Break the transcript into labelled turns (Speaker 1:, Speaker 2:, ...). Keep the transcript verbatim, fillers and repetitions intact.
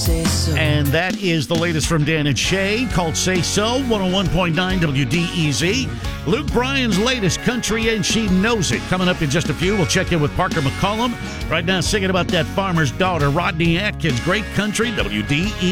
Speaker 1: say so.
Speaker 2: And that is the latest from Dan and Shay, called Say So, one oh one point nine W D E Z. Luke Bryan's latest, Country and She Knows It. Coming up in just a few, we'll check in with Parker McCollum. Right now, singing about that farmer's daughter, Rodney Atkins. Great country, W D E Z.